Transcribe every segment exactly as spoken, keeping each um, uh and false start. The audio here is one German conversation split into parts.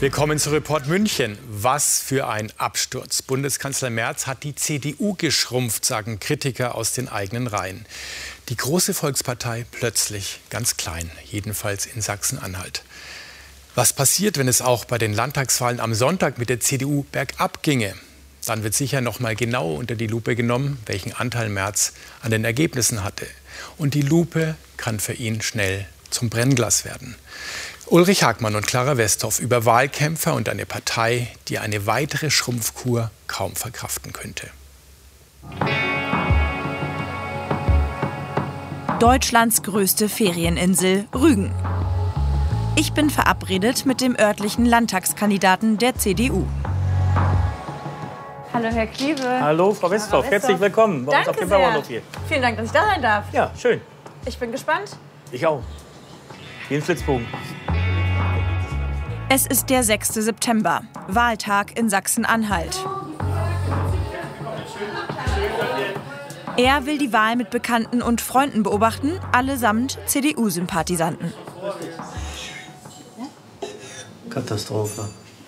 Willkommen zu Report München. Was für ein Absturz. Bundeskanzler Merz hat die C D U geschrumpft, sagen Kritiker aus den eigenen Reihen. Die große Volkspartei plötzlich ganz klein, jedenfalls in Sachsen-Anhalt. Was passiert, wenn es auch bei den Landtagswahlen am Sonntag mit der C D U bergab ginge? Dann wird sicher noch mal genau unter die Lupe genommen, welchen Anteil Merz an den Ergebnissen hatte. Und die Lupe kann für ihn schnell zum Brennglas werden. Ulrich Hagmann und Clara Westhoff über Wahlkämpfer und eine Partei, die eine weitere Schrumpfkur kaum verkraften könnte. Deutschlands größte Ferieninsel, Rügen. Ich bin verabredet mit dem örtlichen Landtagskandidaten der C D U. Hallo Herr Kliewe. Hallo Frau Westhoff, herzlich willkommen bei uns auf dem Bauernhof hier. Vielen Dank, dass ich da sein darf. Ja, schön. Ich bin gespannt. Ich auch. Wie ein Flitzbogen. Es ist der sechste September, Wahltag in Sachsen-Anhalt. Er will die Wahl mit Bekannten und Freunden beobachten, allesamt C D U-Sympathisanten. Katastrophe.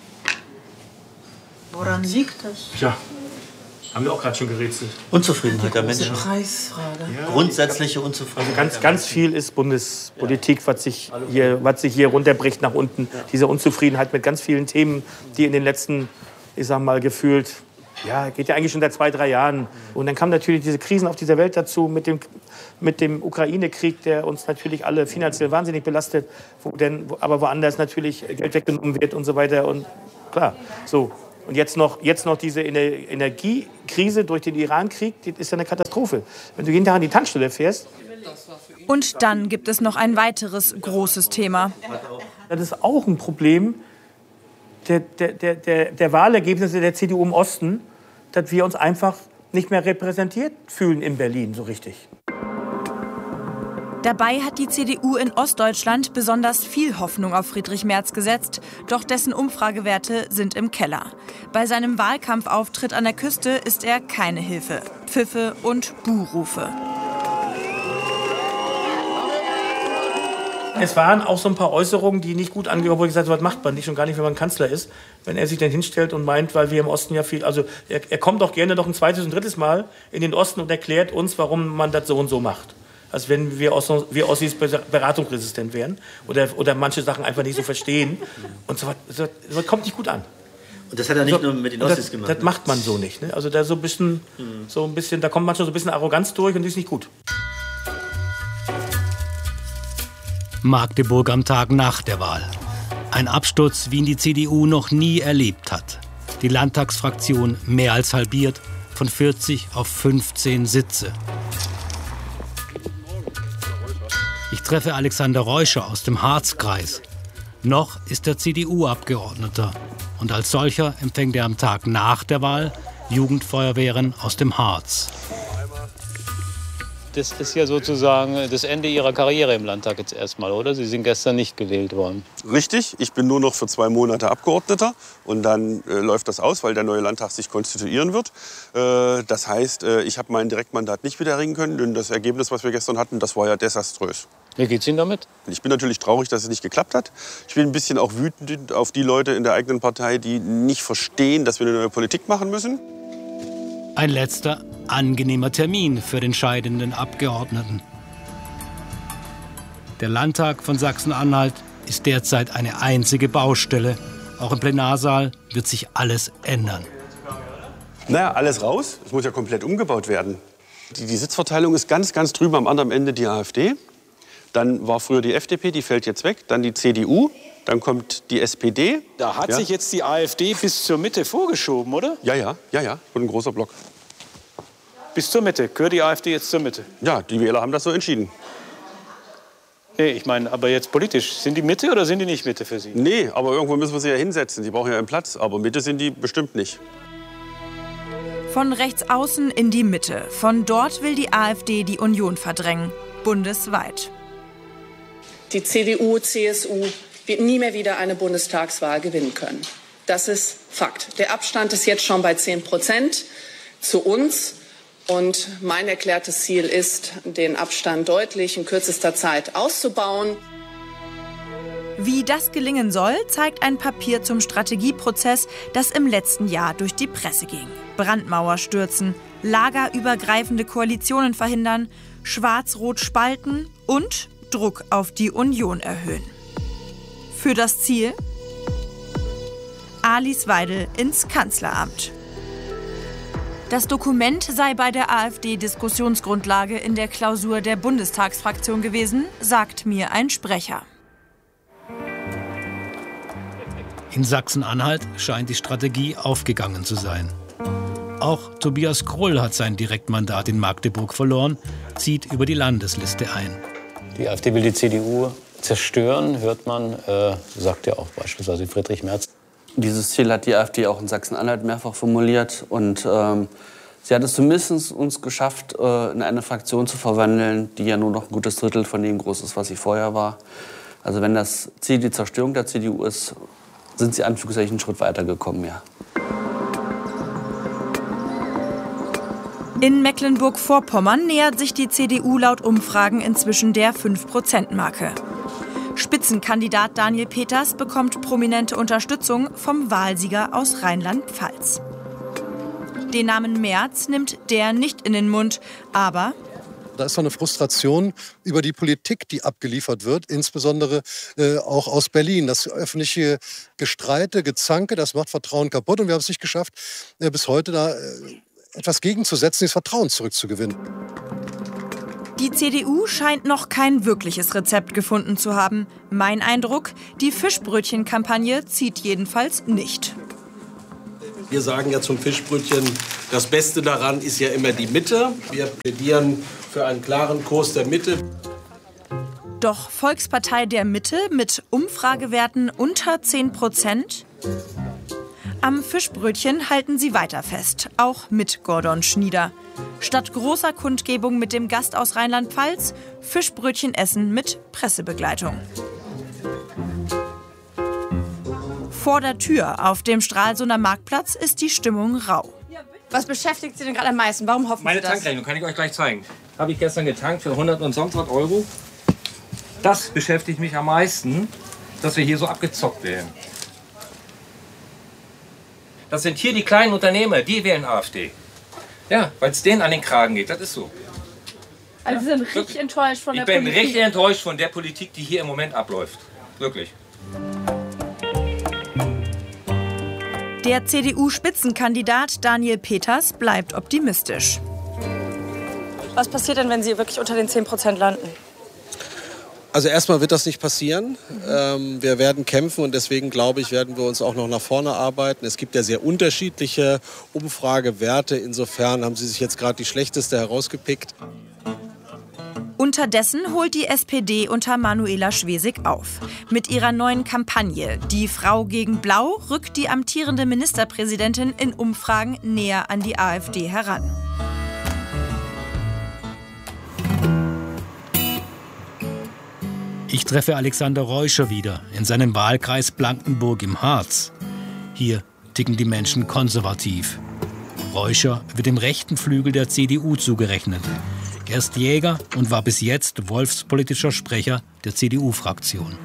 Woran liegt das? Tja, haben wir auch gerade schon gerätselt. Unzufriedenheit der Die Menschen. Preisfrage. Ja. Grundsätzliche Unzufriedenheit. Ganz, ganz viel ist Bundespolitik, was sich, hier, was sich hier runterbricht nach unten. Diese Unzufriedenheit mit ganz vielen Themen, die in den letzten, ich sag mal, gefühlt, ja, geht ja eigentlich schon seit zwei, drei Jahren. Und dann kamen natürlich diese Krisen auf dieser Welt dazu mit dem, mit dem Ukraine-Krieg, der uns natürlich alle finanziell wahnsinnig belastet, wo denn, aber woanders natürlich Geld weggenommen wird und so weiter. Und klar, so. Und jetzt noch, jetzt noch diese Energiekrise durch den Irankrieg, das ist ja eine Katastrophe. Wenn du jeden Tag an die Tankstelle fährst. Und dann gibt es noch ein weiteres großes Thema. Das ist auch ein Problem der, der, der, der, der Wahlergebnisse der C D U im Osten, dass wir uns einfach nicht mehr repräsentiert fühlen in Berlin so richtig. Dabei hat die C D U in Ostdeutschland besonders viel Hoffnung auf Friedrich Merz gesetzt, doch dessen Umfragewerte sind im Keller. Bei seinem Wahlkampfauftritt an der Küste ist er keine Hilfe. Pfiffe und Buhrufe. Es waren auch so ein paar Äußerungen, die nicht gut angehören, wo ich gesagt habe, was macht man nicht, schon gar nicht, wenn man Kanzler ist, wenn er sich dann hinstellt und meint, weil wir im Osten ja viel, also er, er kommt doch gerne noch ein zweites und drittes Mal in den Osten und erklärt uns, warum man das so und so macht. Als wenn wir, Ost, wir Ossis beratungsresistent wären oder, oder manche Sachen einfach nicht so verstehen. Und so, so, so kommt nicht gut an. Und das hat er nicht so, nur mit den Ossis das, gemacht. Das macht man so nicht. Ne? Also da so ein bisschen, mhm. so ein bisschen, da kommt manchmal so ein bisschen Arroganz durch und die ist nicht gut. Magdeburg am Tag nach der Wahl. Ein Absturz, wie ihn die C D U noch nie erlebt hat. Die Landtagsfraktion mehr als halbiert, von vierzig auf fünfzehn Sitze. Ich treffe Alexander Reuscher aus dem Harzkreis. Noch ist er C D U-Abgeordneter. Und als solcher empfängt er am Tag nach der Wahl Jugendfeuerwehren aus dem Harz. Das ist ja sozusagen das Ende Ihrer Karriere im Landtag jetzt erstmal, oder? Sie sind gestern nicht gewählt worden. Richtig, ich bin nur noch für zwei Monate Abgeordneter und dann äh, läuft das aus, weil der neue Landtag sich konstituieren wird. Äh, das heißt, äh, ich habe mein Direktmandat nicht wieder erringen können, denn das Ergebnis, was wir gestern hatten, das war ja desaströs. Wie geht's Ihnen damit? Ich bin natürlich traurig, dass es nicht geklappt hat. Ich bin ein bisschen auch wütend auf die Leute in der eigenen Partei, die nicht verstehen, dass wir eine neue Politik machen müssen. Ein letzter angenehmer Termin für den scheidenden Abgeordneten. Der Landtag von Sachsen-Anhalt ist derzeit eine einzige Baustelle. Auch im Plenarsaal wird sich alles ändern. Naja, alles raus. Es muss ja komplett umgebaut werden. Die, die Sitzverteilung ist ganz, ganz drüben am anderen Ende die AfD. Dann war früher die F D P, die fällt jetzt weg. Dann die C D U. Dann kommt die S P D. Da hat ja. sich jetzt die AfD bis zur Mitte vorgeschoben, oder? Ja, ja, ja, ja. Und ein großer Block. Bis zur Mitte. Gehört die AfD jetzt zur Mitte? Ja, die Wähler haben das so entschieden. Nee, ich meine, aber jetzt politisch. Sind die Mitte oder sind die nicht Mitte für Sie? Nee, aber irgendwo müssen wir sie ja hinsetzen. Sie brauchen ja einen Platz. Aber Mitte sind die bestimmt nicht. Von rechts außen in die Mitte. Von dort will die AfD die Union verdrängen. Bundesweit. Die C D U, C S U wird nie mehr wieder eine Bundestagswahl gewinnen können. Das ist Fakt. Der Abstand ist jetzt schon bei zehn Prozent zu uns. Und mein erklärtes Ziel ist, den Abstand deutlich in kürzester Zeit auszubauen. Wie das gelingen soll, zeigt ein Papier zum Strategieprozess, das im letzten Jahr durch die Presse ging. Brandmauer stürzen, lagerübergreifende Koalitionen verhindern, Schwarz-Rot spalten und Druck auf die Union erhöhen. Für das Ziel Alice Weidel ins Kanzleramt. Das Dokument sei bei der AfD Diskussionsgrundlage in der Klausur der Bundestagsfraktion gewesen, sagt mir ein Sprecher. In Sachsen-Anhalt scheint die Strategie aufgegangen zu sein. Auch Tobias Krull hat sein Direktmandat in Magdeburg verloren, zieht über die Landesliste ein. Die AfD will die C D U zerstören, hört man, äh, sagt ja auch beispielsweise Friedrich Merz. Dieses Ziel hat die AfD auch in Sachsen-Anhalt mehrfach formuliert. Und ähm, sie hat es zumindest uns geschafft, äh, in eine Fraktion zu verwandeln, die ja nur noch ein gutes Drittel von dem groß ist, was sie vorher war. Also wenn das Ziel die Zerstörung der C D U ist, sind sie anführungszeichen einen Schritt weitergekommen, ja. In Mecklenburg-Vorpommern nähert sich die C D U laut Umfragen inzwischen der fünf Prozent Marke. Spitzenkandidat Daniel Peters bekommt prominente Unterstützung vom Wahlsieger aus Rheinland-Pfalz. Den Namen Merz nimmt der nicht in den Mund, aber da ist doch eine Frustration über die Politik, die abgeliefert wird, insbesondere äh, auch aus Berlin. Das öffentliche Gestreite, Gezanke, das macht Vertrauen kaputt. Und wir haben es nicht geschafft, äh, bis heute da äh, etwas gegenzusetzen, das Vertrauen zurückzugewinnen. Die C D U scheint noch kein wirkliches Rezept gefunden zu haben. Mein Eindruck, die Fischbrötchen-Kampagne zieht jedenfalls nicht. Wir sagen ja zum Fischbrötchen, das Beste daran ist ja immer die Mitte. Wir plädieren für einen klaren Kurs der Mitte. Doch Volkspartei der Mitte mit Umfragewerten unter zehn Prozent? Am Fischbrötchen halten sie weiter fest, auch mit Gordon Schnieder. Statt großer Kundgebung mit dem Gast aus Rheinland-Pfalz, Fischbrötchen essen mit Pressebegleitung. Vor der Tür auf dem Stralsunder Marktplatz ist die Stimmung rau. Was beschäftigt Sie denn gerade am meisten? Warum hoffen Meine Sie das? Meine Tankrechnung kann ich euch gleich zeigen. Habe ich gestern getankt für hundert und sonst was Euro. Das beschäftigt mich am meisten, dass wir hier so abgezockt werden. Das sind hier die kleinen Unternehmer, die wählen AfD. Ja, weil es denen an den Kragen geht, das ist so. Also Sie sind richtig Wirklich. enttäuscht von ich der Politik? Ich bin richtig enttäuscht von der Politik, die hier im Moment abläuft. Wirklich. Der C D U-Spitzenkandidat Daniel Peters bleibt optimistisch. Was passiert denn, wenn Sie wirklich unter den zehn Prozent landen? Also erstmal wird das nicht passieren. Ähm, wir werden kämpfen und deswegen, glaube ich, werden wir uns auch noch nach vorne arbeiten. Es gibt ja sehr unterschiedliche Umfragewerte. Insofern haben Sie sich jetzt gerade die schlechteste herausgepickt. Unterdessen holt die S P D unter Manuela Schwesig auf. Mit ihrer neuen Kampagne Die Frau gegen Blau rückt die amtierende Ministerpräsidentin in Umfragen näher an die AfD heran. Ich treffe Alexander Reuscher wieder in seinem Wahlkreis Blankenburg im Harz. Hier ticken die Menschen konservativ. Reuscher wird dem rechten Flügel der C D U zugerechnet. Er ist Jäger und war bis jetzt wolfspolitischer Sprecher der C D U-Fraktion.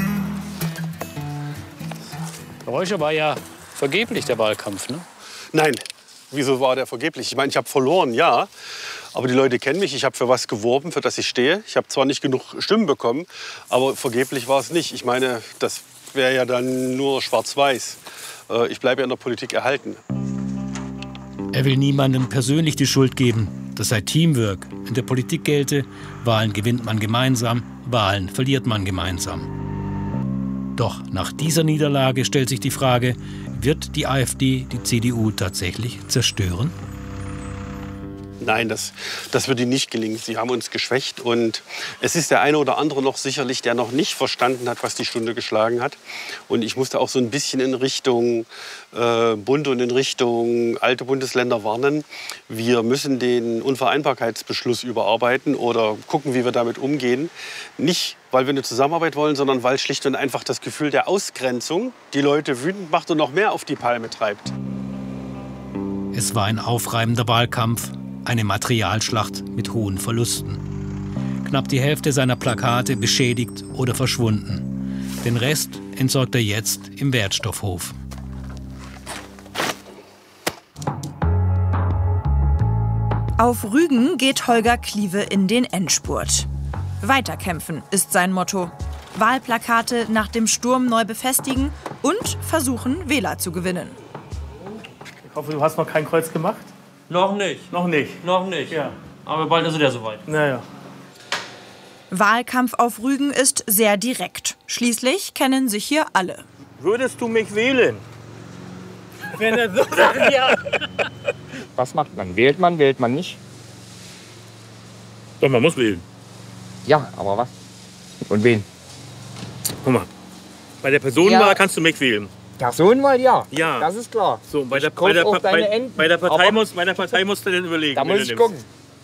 Reuscher war ja vergeblich, der Wahlkampf, ne? Nein, wieso war der vergeblich? Ich meine, ich habe verloren, ja. Aber die Leute kennen mich, ich habe für was geworben, für das ich stehe. Ich habe zwar nicht genug Stimmen bekommen, aber vergeblich war es nicht. Ich meine, das wäre ja dann nur schwarz-weiß. Ich bleibe ja in der Politik erhalten. Er will niemandem persönlich die Schuld geben. Das sei Teamwork. In der Politik gelte, Wahlen gewinnt man gemeinsam, Wahlen verliert man gemeinsam. Doch nach dieser Niederlage stellt sich die Frage, wird die AfD die C D U tatsächlich zerstören? Nein, das, das wird ihnen nicht gelingen. Sie haben uns geschwächt. Und es ist der eine oder andere noch sicherlich, der noch nicht verstanden hat, was die Stunde geschlagen hat. Und ich musste auch so ein bisschen in Richtung äh, Bund und in Richtung alte Bundesländer warnen. Wir müssen den Unvereinbarkeitsbeschluss überarbeiten oder gucken, wie wir damit umgehen. Nicht, weil wir eine Zusammenarbeit wollen, sondern weil schlicht und einfach das Gefühl der Ausgrenzung die Leute wütend macht und noch mehr auf die Palme treibt. Es war ein aufreibender Wahlkampf. Eine Materialschlacht mit hohen Verlusten. Knapp die Hälfte seiner Plakate beschädigt oder verschwunden. Den Rest entsorgt er jetzt im Wertstoffhof. Auf Rügen geht Holger Kliewe in den Endspurt. Weiterkämpfen ist sein Motto. Wahlplakate nach dem Sturm neu befestigen und versuchen, Wähler zu gewinnen. Ich hoffe, du hast noch kein Kreuz gemacht? Noch nicht. Noch nicht? Noch nicht. Ja. Aber bald ist es ja soweit. Naja. Wahlkampf auf Rügen ist sehr direkt. Schließlich kennen sich hier alle. Würdest du mich wählen? Wenn er so sagt, ja. Was macht man? Wählt man, wählt man nicht? Doch, man muss wählen. Ja, aber was? Und wen? Guck mal, bei der Personenwahl Ja. kannst du mich wählen. Personenwahl, ja. Ja. Das ist klar. So, bei der, Ich kauf bei der, auch deine bei, Enten. bei der Partei Aber muss, bei der Partei musst du dann überlegen. Da wen muss du ich nimmst. gucken.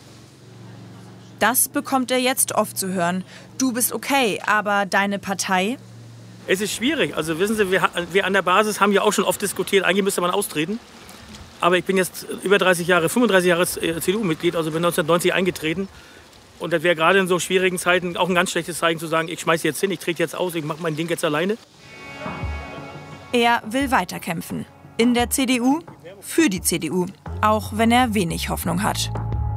Das bekommt er jetzt oft zu hören. Du bist okay, aber deine Partei? Es ist schwierig. Also wissen Sie, wir, wir an der Basis haben ja auch schon oft diskutiert, eigentlich müsste man austreten. Aber ich bin jetzt über dreißig Jahre, fünfunddreißig Jahre C D U-Mitglied, also bin neunzehnhundertneunzig eingetreten. Und das wäre gerade in so schwierigen Zeiten auch ein ganz schlechtes Zeichen zu sagen, ich schmeiße jetzt hin, ich trete jetzt aus, ich mache mein Ding jetzt alleine. Er will weiterkämpfen. In der C D U, für die C D U. Auch wenn er wenig Hoffnung hat.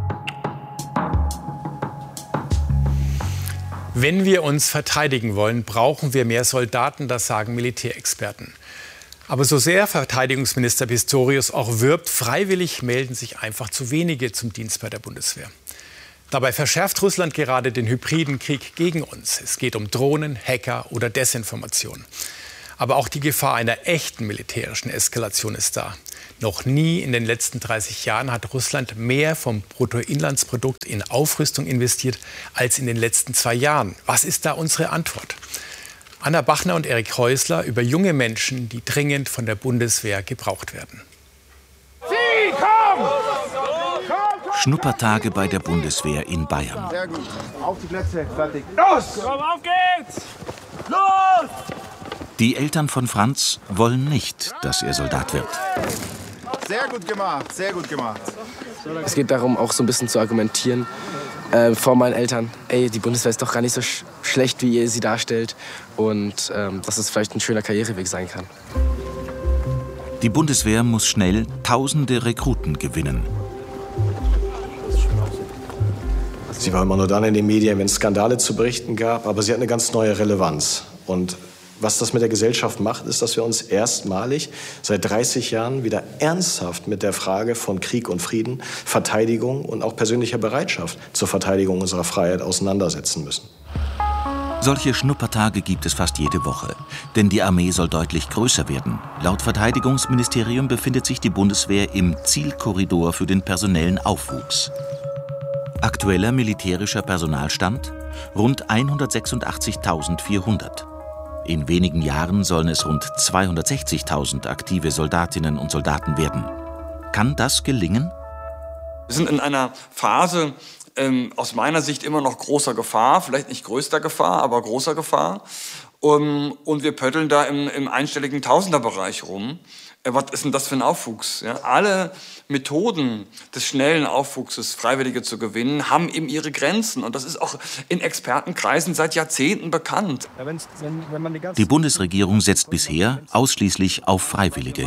Wenn wir uns verteidigen wollen, brauchen wir mehr Soldaten, das sagen Militärexperten. Aber so sehr Verteidigungsminister Pistorius auch wirbt, freiwillig melden sich einfach zu wenige zum Dienst bei der Bundeswehr. Dabei verschärft Russland gerade den hybriden Krieg gegen uns. Es geht um Drohnen, Hacker oder Desinformation. Aber auch die Gefahr einer echten militärischen Eskalation ist da. Noch nie in den letzten dreißig Jahren hat Russland mehr vom Bruttoinlandsprodukt in Aufrüstung investiert als in den letzten zwei Jahren. Was ist da unsere Antwort? Anna Bachner und Erik Häusler über junge Menschen, die dringend von der Bundeswehr gebraucht werden. Sie, komm! Schnuppertage bei der Bundeswehr in Bayern. Sehr gut. Auf die Plätze, fertig. Los! Komm, auf geht's! Los! Die Eltern von Franz wollen nicht, dass er Soldat wird. Sehr gut gemacht, sehr gut gemacht. Es geht darum, auch so ein bisschen zu argumentieren äh, vor meinen Eltern. Ey, die Bundeswehr ist doch gar nicht so sch schlecht, wie ihr sie darstellt. Und ähm, dass es vielleicht ein schöner Karriereweg sein kann. Die Bundeswehr muss schnell tausende Rekruten gewinnen. Sie war immer nur dann in den Medien, wenn es Skandale zu berichten gab, aber sie hat eine ganz neue Relevanz. Und was das mit der Gesellschaft macht, ist, dass wir uns erstmalig seit dreißig Jahren wieder ernsthaft mit der Frage von Krieg und Frieden, Verteidigung und auch persönlicher Bereitschaft zur Verteidigung unserer Freiheit auseinandersetzen müssen. Solche Schnuppertage gibt es fast jede Woche. Denn die Armee soll deutlich größer werden. Laut Verteidigungsministerium befindet sich die Bundeswehr im Zielkorridor für den personellen Aufwuchs. Aktueller militärischer Personalstand? Rund hundertsechsundachtzigtausendvierhundert. In wenigen Jahren sollen es rund zweihundertsechzigtausend aktive Soldatinnen und Soldaten werden. Kann das gelingen? Wir sind in einer Phase ähm, aus meiner Sicht immer noch großer Gefahr, vielleicht nicht größter Gefahr, aber großer Gefahr. Um, und wir pötteln da im, im einstelligen Tausenderbereich rum. Äh, was ist denn das für ein Aufwuchs? Ja? Alle Methoden des schnellen Aufwuchses, Freiwillige zu gewinnen, haben eben ihre Grenzen. Und das ist auch in Expertenkreisen seit Jahrzehnten bekannt. Die Bundesregierung setzt bisher ausschließlich auf Freiwillige.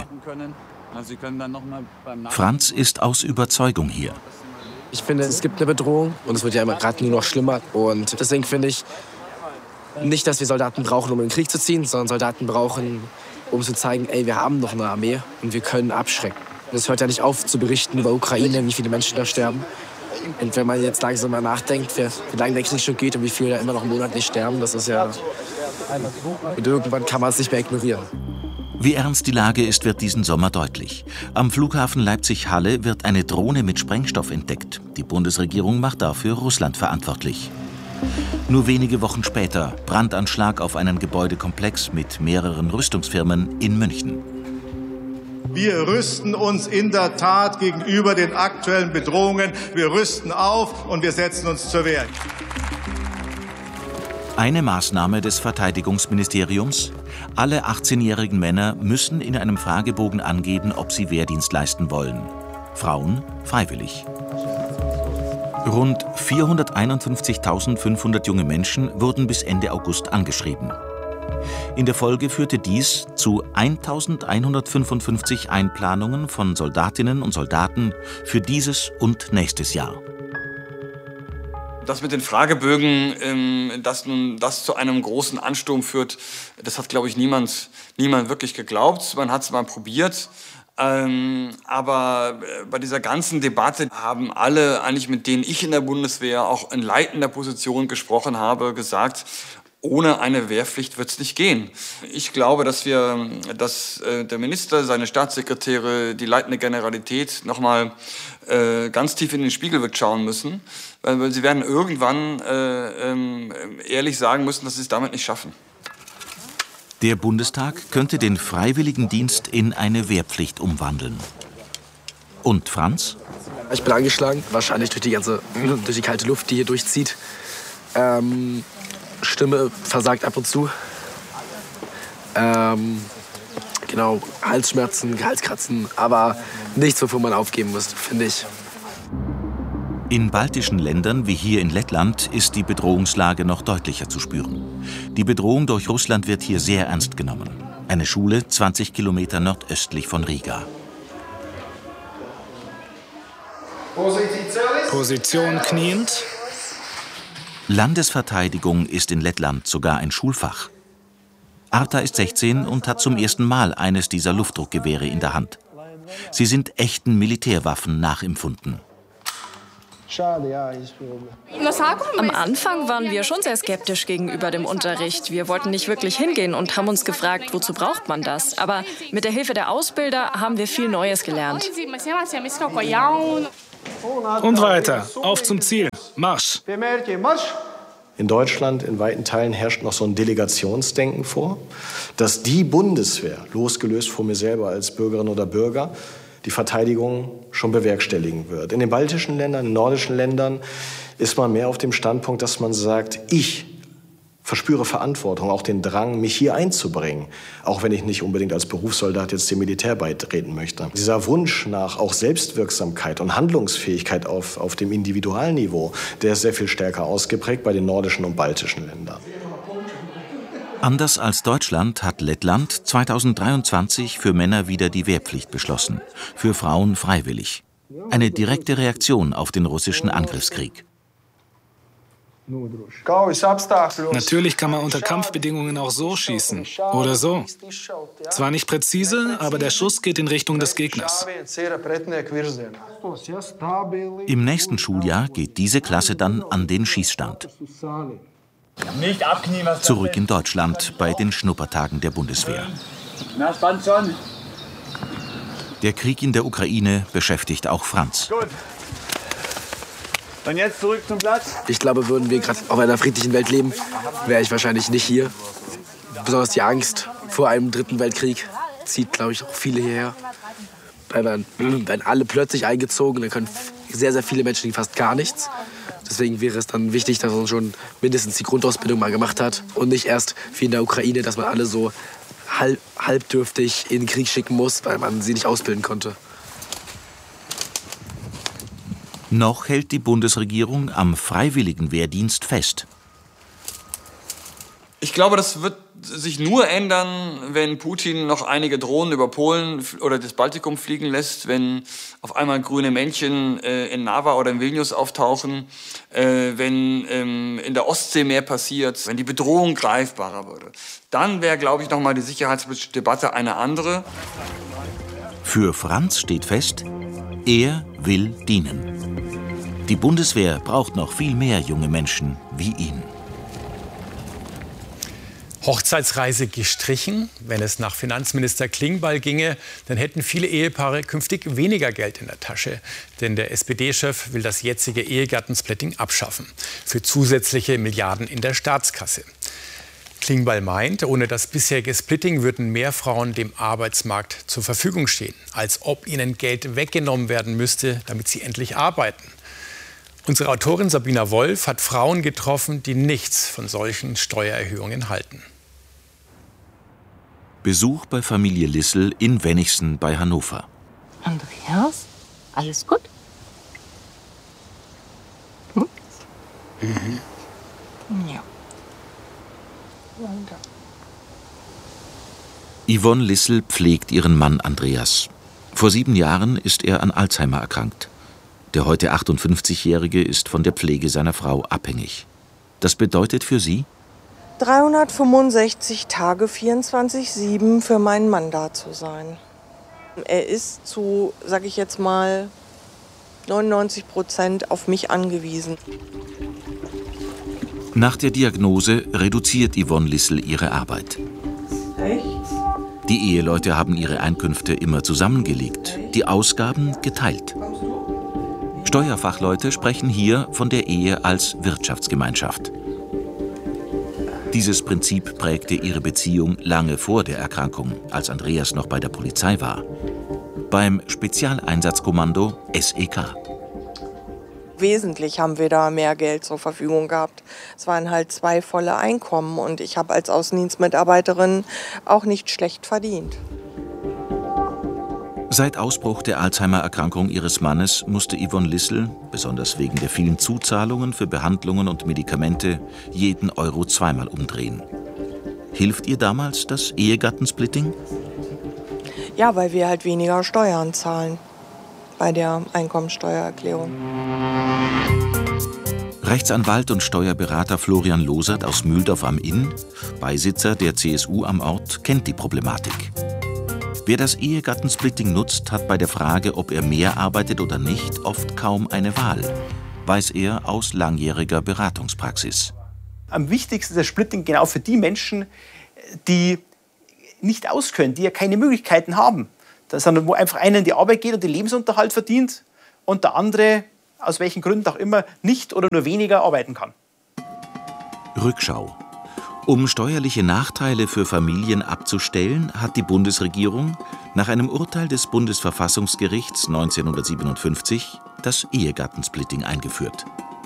Franz ist aus Überzeugung hier. Ich finde, es gibt eine Bedrohung und es wird ja immer gerade nur noch schlimmer. Und deswegen finde ich nicht, dass wir Soldaten brauchen, um in den Krieg zu ziehen, sondern Soldaten brauchen, um zu zeigen, ey, wir haben noch eine Armee und wir können abschrecken. Es hört ja nicht auf zu berichten über Ukraine, wie viele Menschen da sterben. Und wenn man jetzt langsam mal nachdenkt, wie, wie lange der Krieg schon geht und wie viele da immer noch monatlich sterben, das ist ja... Und irgendwann kann man es nicht mehr ignorieren. Wie ernst die Lage ist, wird diesen Sommer deutlich. Am Flughafen Leipzig-Halle wird eine Drohne mit Sprengstoff entdeckt. Die Bundesregierung macht dafür Russland verantwortlich. Nur wenige Wochen später Brandanschlag auf einen Gebäudekomplex mit mehreren Rüstungsfirmen in München. Wir rüsten uns in der Tat gegenüber den aktuellen Bedrohungen. Wir rüsten auf und wir setzen uns zur Wehr. Eine Maßnahme des Verteidigungsministeriums: Alle achtzehnjährigen Männer müssen in einem Fragebogen angeben, ob sie Wehrdienst leisten wollen. Frauen freiwillig. Rund vierhunderteinundfünfzigtausendfünfhundert junge Menschen wurden bis Ende August angeschrieben. In der Folge führte dies zu eintausendeinhundertfünfundfünfzig Einplanungen von Soldatinnen und Soldaten für dieses und nächstes Jahr. Das mit den Fragebögen, ähm, dass nun das zu einem großen Ansturm führt, das hat, glaube ich, niemand, niemand wirklich geglaubt. Man hat es mal probiert. Ähm, aber bei dieser ganzen Debatte haben alle, eigentlich mit denen ich in der Bundeswehr auch in leitender Position gesprochen habe, gesagt, ohne eine Wehrpflicht wird es nicht gehen. Ich glaube, dass wir, dass äh, der Minister, seine Staatssekretäre, die leitende Generalität noch mal äh, ganz tief in den Spiegel wird schauen müssen, weil, weil sie werden irgendwann äh, ähm, ehrlich sagen müssen, dass sie es damit nicht schaffen. Der Bundestag könnte den Freiwilligendienst in eine Wehrpflicht umwandeln. Und Franz? Ich bin angeschlagen, wahrscheinlich durch die ganze, durch die kalte Luft, die hier durchzieht. Ähm, Stimme versagt ab und zu. Ähm, genau, Halsschmerzen, Halskratzen, aber nichts, wovon man aufgeben muss, finde ich. In baltischen Ländern wie hier in Lettland ist die Bedrohungslage noch deutlicher zu spüren. Die Bedrohung durch Russland wird hier sehr ernst genommen. Eine Schule zwanzig Kilometer nordöstlich von Riga. Position kniend. Landesverteidigung ist in Lettland sogar ein Schulfach. Arta ist sechzehn und hat zum ersten Mal eines dieser Luftdruckgewehre in der Hand. Sie sind echten Militärwaffen nachempfunden. Am Anfang waren wir schon sehr skeptisch gegenüber dem Unterricht. Wir wollten nicht wirklich hingehen und haben uns gefragt, wozu braucht man das? Aber mit der Hilfe der Ausbilder haben wir viel Neues gelernt. Und weiter, auf zum Ziel, Marsch! In Deutschland, in weiten Teilen, herrscht noch so ein Delegationsdenken vor, dass die Bundeswehr, losgelöst von mir selber als Bürgerin oder Bürger, die Verteidigung schon bewerkstelligen wird. In den baltischen Ländern, in den nordischen Ländern ist man mehr auf dem Standpunkt, dass man sagt, ich verspüre Verantwortung, auch den Drang, mich hier einzubringen, auch wenn ich nicht unbedingt als Berufssoldat jetzt dem Militär beitreten möchte. Dieser Wunsch nach auch Selbstwirksamkeit und Handlungsfähigkeit auf, auf dem Individualniveau, der ist sehr viel stärker ausgeprägt bei den nordischen und baltischen Ländern. Anders als Deutschland hat Lettland zweitausenddreiundzwanzig für Männer wieder die Wehrpflicht beschlossen, für Frauen freiwillig. Eine direkte Reaktion auf den russischen Angriffskrieg. Natürlich kann man unter Kampfbedingungen auch so schießen. Oder so. Zwar nicht präzise, aber der Schuss geht in Richtung des Gegners. Im nächsten Schuljahr geht diese Klasse dann an den Schießstand. Nicht abknien, was Zurück in Deutschland bei den Schnuppertagen der Bundeswehr. Na, spannt schon. Der Krieg in der Ukraine beschäftigt auch Franz. Gut. Und jetzt zurück zum Platz. Ich glaube, würden wir gerade auf einer friedlichen Welt leben, wäre ich wahrscheinlich nicht hier. Besonders die Angst vor einem dritten Weltkrieg zieht, glaube ich, auch viele hierher. Weil man, werden alle plötzlich eingezogen, dann können sehr, sehr viele Menschen fast gar nichts. Deswegen wäre es dann wichtig, dass man schon mindestens die Grundausbildung mal gemacht hat und nicht erst wie in der Ukraine, dass man alle so halb, halbdürftig in den Krieg schicken muss, weil man sie nicht ausbilden konnte. Noch hält die Bundesregierung am freiwilligen Wehrdienst fest. Ich glaube, das wird sich nur ändern, wenn Putin noch einige Drohnen über Polen oder das Baltikum fliegen lässt, wenn auf einmal grüne Männchen äh, in Narva oder in Vilnius auftauchen, äh, wenn ähm, in der Ostsee mehr passiert, wenn die Bedrohung greifbarer würde. Dann wäre, glaube ich, noch mal die Sicherheitsdebatte eine andere. Für Franz steht fest, er will dienen. Die Bundeswehr braucht noch viel mehr junge Menschen wie ihn. Hochzeitsreise gestrichen. Wenn es nach Finanzminister Klingbeil ginge, dann hätten viele Ehepaare künftig weniger Geld in der Tasche. Denn der S P D-Chef will das jetzige Ehegattensplitting abschaffen. Für zusätzliche Milliarden in der Staatskasse. Klingbeil meint, ohne das bisherige Splitting würden mehr Frauen dem Arbeitsmarkt zur Verfügung stehen. Als ob ihnen Geld weggenommen werden müsste, damit sie endlich arbeiten. Unsere Autorin Sabina Wolf hat Frauen getroffen, die nichts von solchen Steuererhöhungen halten. Besuch bei Familie Lissel in Wennigsen bei Hannover. Andreas, alles gut? Hm? Mhm. Ja. Yvonne Lissel pflegt ihren Mann Andreas. Vor sieben Jahren ist er an Alzheimer erkrankt. Der heute achtundfünfzigjährige ist von der Pflege seiner Frau abhängig. Das bedeutet für sie: dreihundertfünfundsechzig Tage, vierundzwanzig sieben für meinen Mann da zu sein. Er ist zu, sag ich jetzt mal, neunundneunzig Prozent auf mich angewiesen. Nach der Diagnose reduziert Yvonne Lissel ihre Arbeit. Echt? Die Eheleute haben ihre Einkünfte immer zusammengelegt, die Ausgaben geteilt. Steuerfachleute sprechen hier von der Ehe als Wirtschaftsgemeinschaft. Dieses Prinzip prägte ihre Beziehung lange vor der Erkrankung, als Andreas noch bei der Polizei war. Beim Spezialeinsatzkommando S E K. Wesentlich haben wir da mehr Geld zur Verfügung gehabt. Es waren halt zwei volle Einkommen und ich habe als Außendienstmitarbeiterin auch nicht schlecht verdient. Seit Ausbruch der Alzheimer-Erkrankung ihres Mannes musste Yvonne Lissel, besonders wegen der vielen Zuzahlungen für Behandlungen und Medikamente, jeden Euro zweimal umdrehen. Hilft ihr damals das Ehegattensplitting? Ja, weil wir halt weniger Steuern zahlen bei der Einkommensteuererklärung. Rechtsanwalt und Steuerberater Florian Losert aus Mühldorf am Inn, Beisitzer der C S U am Ort, kennt die Problematik. Wer das Ehegattensplitting nutzt, hat bei der Frage, ob er mehr arbeitet oder nicht, oft kaum eine Wahl, weiß er aus langjähriger Beratungspraxis. Am wichtigsten ist das Splitting genau für die Menschen, die nicht auskönnen, die ja keine Möglichkeiten haben, sondern wo einfach einer in die Arbeit geht und den Lebensunterhalt verdient und der andere, aus welchen Gründen auch immer, nicht oder nur weniger arbeiten kann. Rückschau. Um steuerliche Nachteile für Familien abzustellen, hat die Bundesregierung nach einem Urteil des Bundesverfassungsgerichts neunzehnhundertsiebenundfünfzig das Ehegattensplitting eingeführt.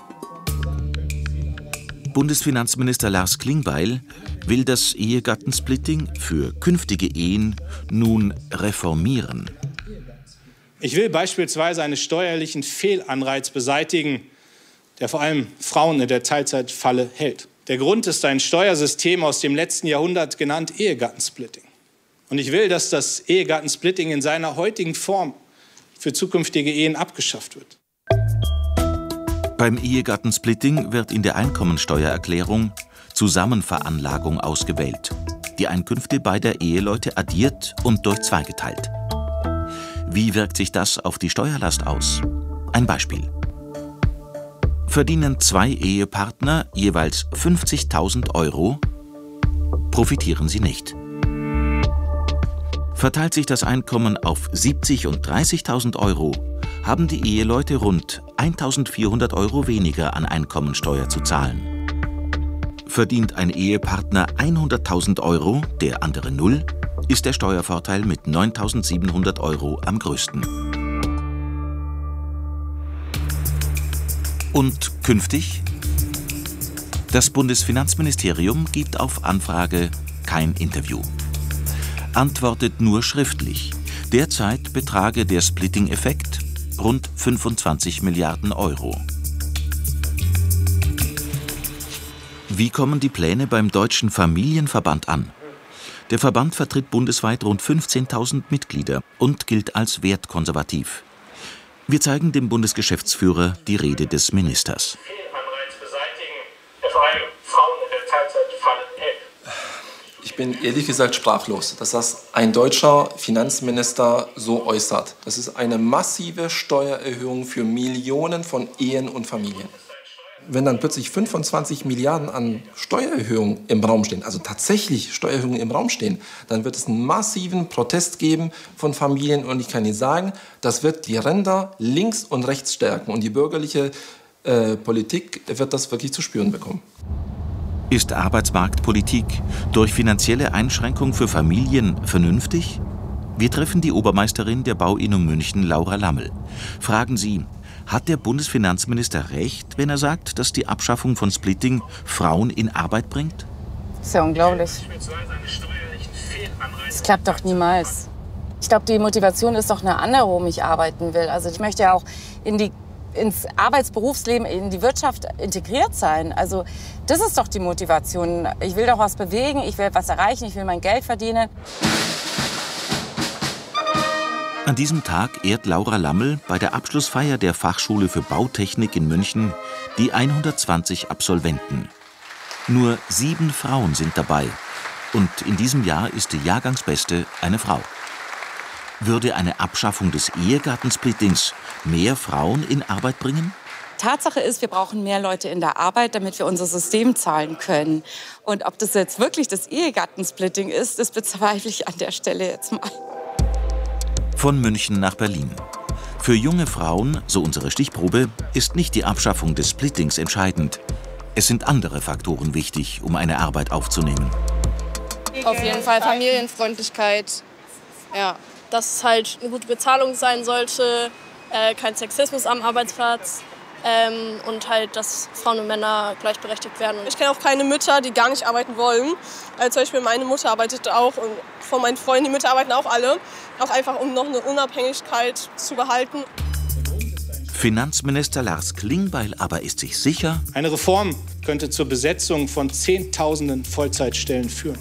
Bundesfinanzminister Lars Klingbeil will das Ehegattensplitting für künftige Ehen nun reformieren. Ich will beispielsweise einen steuerlichen Fehlanreiz beseitigen, der vor allem Frauen in der Teilzeitfalle hält. Der Grund ist ein Steuersystem aus dem letzten Jahrhundert, genannt Ehegattensplitting. Und ich will, dass das Ehegattensplitting in seiner heutigen Form für zukünftige Ehen abgeschafft wird. Beim Ehegattensplitting wird in der Einkommensteuererklärung Zusammenveranlagung ausgewählt. Die Einkünfte beider Eheleute addiert und durch zwei geteilt. Wie wirkt sich das auf die Steuerlast aus? Ein Beispiel. Verdienen zwei Ehepartner jeweils fünfzigtausend Euro, profitieren sie nicht. Verteilt sich das Einkommen auf siebzig und dreißigtausend Euro, haben die Eheleute rund eintausendvierhundert Euro weniger an Einkommensteuer zu zahlen. Verdient ein Ehepartner hunderttausend Euro, der andere null, ist der Steuervorteil mit neuntausendsiebenhundert Euro am größten. Und künftig? Das Bundesfinanzministerium gibt auf Anfrage kein Interview. Antwortet nur schriftlich. Derzeit betrage der Splitting-Effekt rund fünfundzwanzig Milliarden Euro. Wie kommen die Pläne beim Deutschen Familienverband an? Der Verband vertritt bundesweit rund fünfzehntausend Mitglieder und gilt als wertkonservativ. Wir zeigen dem Bundesgeschäftsführer die Rede des Ministers. Ich bin ehrlich gesagt sprachlos, dass das ein deutscher Finanzminister so äußert. Das ist eine massive Steuererhöhung für Millionen von Ehen und Familien. Wenn dann plötzlich fünfundzwanzig Milliarden an Steuererhöhungen im Raum stehen, also tatsächlich Steuererhöhungen im Raum stehen, dann wird es einen massiven Protest geben von Familien. Und ich kann Ihnen sagen, das wird die Ränder links und rechts stärken. Und die bürgerliche äh, Politik wird das wirklich zu spüren bekommen. Ist Arbeitsmarktpolitik durch finanzielle Einschränkung für Familien vernünftig? Wir treffen die Obermeisterin der Bauinnung München, Laura Lammel. Fragen Sie, hat der Bundesfinanzminister recht, wenn er sagt, dass die Abschaffung von Splitting Frauen in Arbeit bringt? Das ist ja unglaublich. Das klappt doch niemals. Ich glaube, die Motivation ist doch eine andere, warum ich arbeiten will. Also ich möchte ja auch in die, ins Arbeitsberufsleben, in die Wirtschaft integriert sein. Also das ist doch die Motivation. Ich will doch was bewegen, ich will was erreichen, ich will mein Geld verdienen. An diesem Tag ehrt Laura Lammel bei der Abschlussfeier der Fachschule für Bautechnik in München die hundertzwanzig Absolventen. Nur sieben Frauen sind dabei. Und in diesem Jahr ist die Jahrgangsbeste eine Frau. Würde eine Abschaffung des Ehegattensplittings mehr Frauen in Arbeit bringen? Tatsache ist, wir brauchen mehr Leute in der Arbeit, damit wir unser System zahlen können. Und ob das jetzt wirklich das Ehegattensplitting ist, das bezweifle ich an der Stelle jetzt mal. Von München nach Berlin. Für junge Frauen, so unsere Stichprobe, ist nicht die Abschaffung des Splittings entscheidend. Es sind andere Faktoren wichtig, um eine Arbeit aufzunehmen. Auf jeden Fall Familienfreundlichkeit. Ja, dass es halt eine gute Bezahlung sein sollte, äh, kein Sexismus am Arbeitsplatz. Ähm, und halt, dass Frauen und Männer gleichberechtigt werden. Ich kenne auch keine Mütter, die gar nicht arbeiten wollen. Also zum Beispiel meine Mutter arbeitet auch und von meinen Freunden, die Mütter arbeiten auch alle. Auch einfach, um noch eine Unabhängigkeit zu behalten. Finanzminister Lars Klingbeil aber ist sich sicher, eine Reform könnte zur Besetzung von Zehntausenden Vollzeitstellen führen.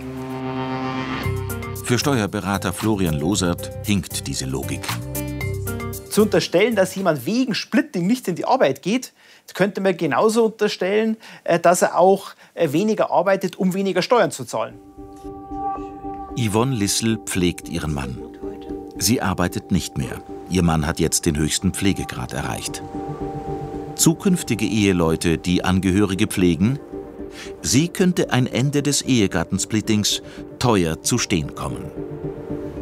Für Steuerberater Florian Losert hinkt diese Logik. Zu unterstellen, dass jemand wegen Splitting nicht in die Arbeit geht, könnte man genauso unterstellen, dass er auch weniger arbeitet, um weniger Steuern zu zahlen. Yvonne Lissel pflegt ihren Mann. Sie arbeitet nicht mehr. Ihr Mann hat jetzt den höchsten Pflegegrad erreicht. Zukünftige Eheleute, die Angehörige pflegen, sie könnte ein Ende des Ehegattensplittings teuer zu stehen kommen.